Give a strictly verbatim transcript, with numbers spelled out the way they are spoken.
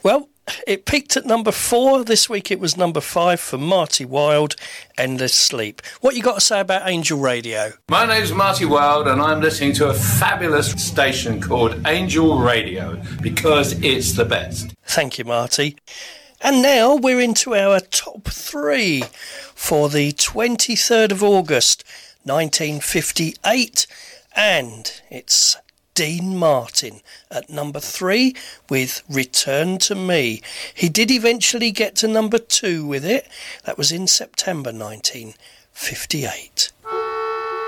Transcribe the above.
Well, it peaked at number four. This week it was number five for Marty Wilde, Endless Sleep. What you got to say about Angel Radio? My name's Marty Wilde and I'm listening to a fabulous station called Angel Radio because it's the best. Thank you, Marty. And now we're into our top three for the twenty-third of August nineteen fifty-eight, and it's Dean Martin at number three with Return to Me. He did eventually get to number two with it. That was in September nineteen fifty-eight.